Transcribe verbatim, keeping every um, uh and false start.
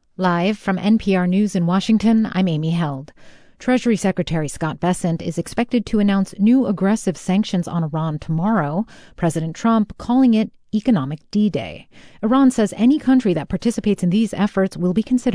Live from N P R News in Washington, I'm Amy Held. Treasury Secretary Scott Bessent is expected to announce new aggressive sanctions on Iran tomorrow, President Trump calling it economic D-Day. Iran says any country that participates in these efforts will be considered